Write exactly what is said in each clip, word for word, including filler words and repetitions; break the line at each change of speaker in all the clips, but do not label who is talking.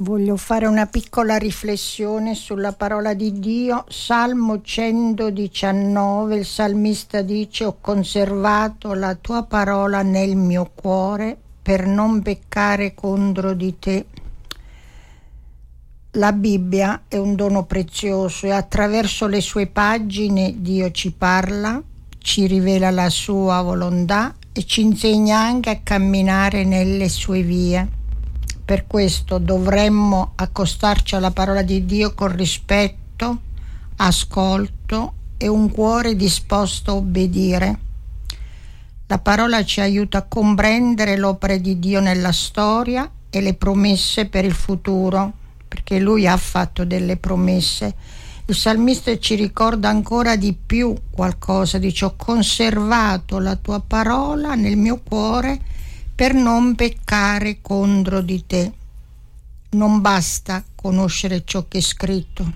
Voglio fare una piccola riflessione sulla parola di Dio. Salmo centodiciannove, il salmista dice: ho conservato la tua parola nel mio cuore per non peccare contro di te. La Bibbia è un dono prezioso e attraverso le sue pagine Dio ci parla, ci rivela la sua volontà e ci insegna anche a camminare nelle sue vie. Per questo dovremmo accostarci alla parola di Dio con rispetto, ascolto e un cuore disposto a obbedire. La parola ci aiuta a comprendere l'opera di Dio nella storia e le promesse per il futuro, perché Lui ha fatto delle promesse. Il salmista ci ricorda ancora di più qualcosa, dice: ho conservato la tua parola nel mio cuore per non peccare contro di te. Non basta conoscere ciò che è scritto,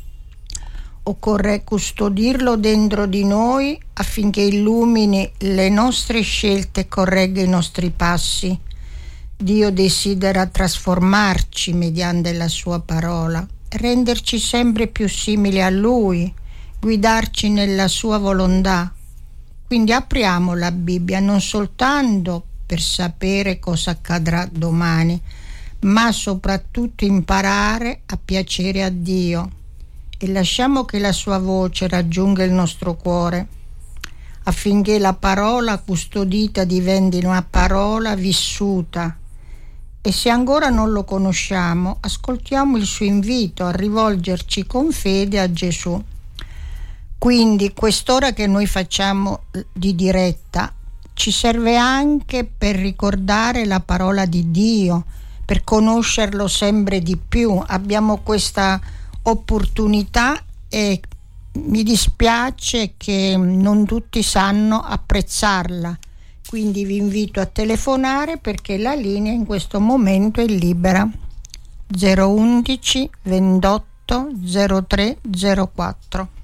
occorre custodirlo dentro di noi affinché illumini le nostre scelte e corregga i nostri passi. Dio desidera trasformarci mediante la sua parola, renderci sempre più simili a Lui, guidarci nella sua volontà. Quindi apriamo la Bibbia non soltanto per sapere cosa accadrà domani, ma soprattutto imparare a piacere a Dio, e lasciamo che la sua voce raggiunga il nostro cuore, affinché la parola custodita diventi una parola vissuta. E se ancora non lo conosciamo, ascoltiamo il suo invito a rivolgerci con fede a Gesù. Quindi quest'ora che noi facciamo di diretta ci serve anche per ricordare la parola di Dio, per conoscerlo sempre di più. Abbiamo questa opportunità e mi dispiace che non tutti sanno apprezzarla. Quindi vi invito a telefonare perché la linea in questo momento è libera. zero undici ventotto zero tre zero quattro.